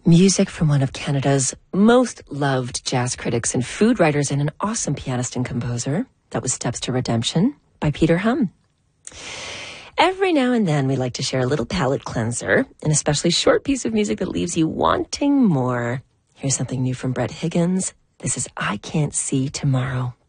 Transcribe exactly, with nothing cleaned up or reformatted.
Music from one of Canada's most loved jazz critics and food writers and an awesome pianist and composer. That was Steps to Redemption by Peter Hum. Every now and then we like to share a little palate cleanser, an especially short piece of music that leaves you wanting more. Here's something new from Brett Higgins. This is I Can't See Tomorrow